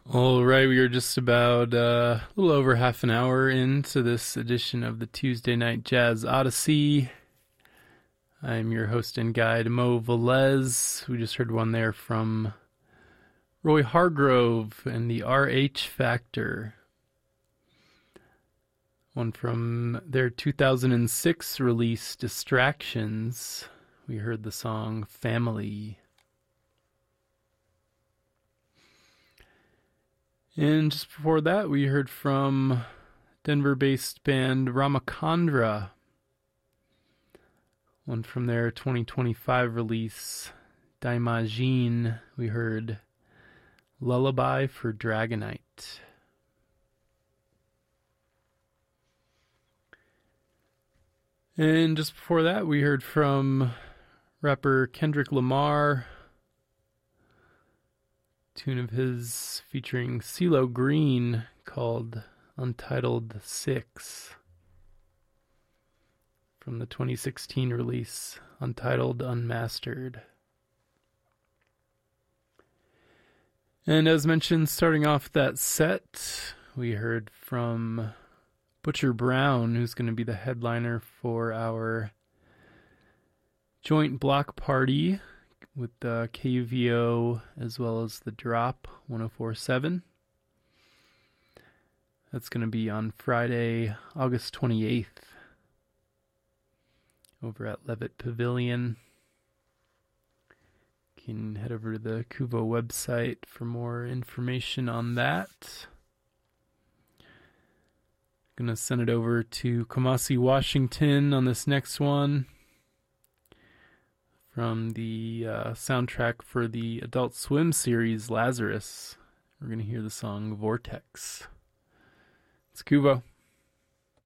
All right, we are just about a little over half an hour into this edition of the Tuesday Night Jazz Odyssey. I'm your host and guide, Mo Velez. We just heard one there from Roy Hargrove and the RH Factor. One from their 2006 release, Distractions. We heard the song Family. And just before that, we heard from Denver-based band Ramachandra. One from their 2025 release, D'Imagine. We heard Lullaby for Dragonite. And just before that, we heard from rapper Kendrick Lamar. Tune of his featuring CeeLo Green called Untitled 6 from the 2016 release Untitled Unmastered. And as mentioned, starting off that set, we heard from Butcher Brown, who's going to be the headliner for our joint block party with the KUVO as well as the Drop 104.7. That's going to be on Friday, August 28th over at Levitt Pavilion. You can head over to the KUVO website for more information on that. Going to send it over to Kamasi, Washington on this next one. From the soundtrack for the Adult Swim series Lazarus. We're going to hear the song Vortex. It's KUVO.